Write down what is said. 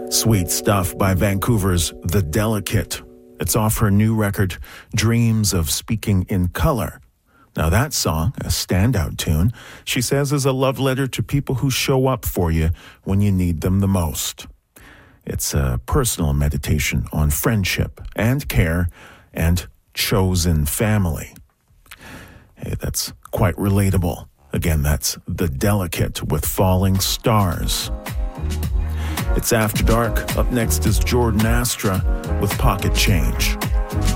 Sweet Stuff by Vancouver's The Delicate. It's off her new record, Dreams of Speaking in Color. Now that song, a standout tune, she says is a love letter to people who show up for you when you need them the most. It's a personal meditation on friendship and care and chosen family. Hey, that's quite relatable. Again, that's The Delicate with Falling Stars. It's After Dark. Up next is Jordan Astra with Pocket Change.